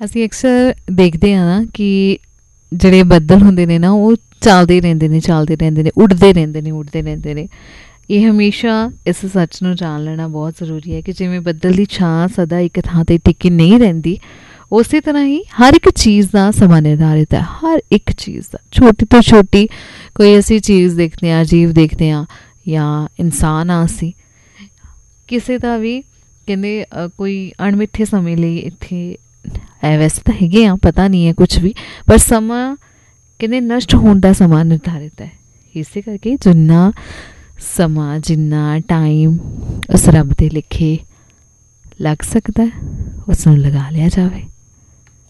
ਅਸੀਂ ਅਕਸਰ ਦੇਖਦੇ ਹਾਂ ਨਾ ਕਿ ਜਿਹੜੇ ਬੱਦਲ ਹੁੰਦੇ ਨੇ ਨਾ ਉਹ ਚੱਲਦੇ ਰਹਿੰਦੇ ਨੇ ਉੱਡਦੇ ਰਹਿੰਦੇ ਨੇ। ਇਹ ਹਮੇਸ਼ਾ ਇਸ ਸੱਚ ਨੂੰ ਜਾਣ ਲੈਣਾ ਬਹੁਤ ਜ਼ਰੂਰੀ ਹੈ ਕਿ ਜਿਵੇਂ ਬੱਦਲ ਦੀ ਛਾਂ ਸਦਾ ਇੱਕ ਥਾਂ 'ਤੇ ਟਿਕੀ ਨਹੀਂ ਰਹਿੰਦੀ, ਉਸੇ ਤਰ੍ਹਾਂ ਹੀ ਹਰ ਇੱਕ ਚੀਜ਼ ਦਾ ਸਮਾਂ ਨਿਰਧਾਰਿਤ ਹੈ। ਹਰ ਇੱਕ ਚੀਜ਼ ਦਾ, ਛੋਟੀ ਤੋਂ ਛੋਟੀ ਕੋਈ ਅਸੀਂ ਚੀਜ਼ ਦੇਖਦੇ ਹਾਂ, ਜੀਵ ਦੇਖਦੇ ਹਾਂ ਜਾਂ ਇਨਸਾਨ ਆ, ਅਸੀਂ ਕਿਸੇ ਦਾ ਵੀ ਕਹਿੰਦੇ ਕੋਈ ਅਣਮਿੱਥੇ ਸਮੇਂ ਲਈ ਇੱਥੇ ਵੈਸੇ ਤਾਂ ਹੈਗੇ ਆ, ਪਤਾ ਨਹੀਂ ਹੈ ਕੁਛ ਵੀ, ਪਰ ਸਮਾਂ ਕਹਿੰਦੇ ਨਸ਼ਟ ਹੋਣ ਦਾ ਸਮਾਂ ਨਿਰਧਾਰਿਤ ਹੈ। ਇਸੇ ਕਰਕੇ ਜਿੰਨਾ ਸਮਾਂ, ਜਿੰਨਾ ਟਾਈਮ ਉਸ ਰੱਬ ਦੇ ਲਿਖੇ ਲੱਗ ਸਕਦਾ ਉਸ ਨੂੰ ਲਗਾ ਲਿਆ ਜਾਵੇ।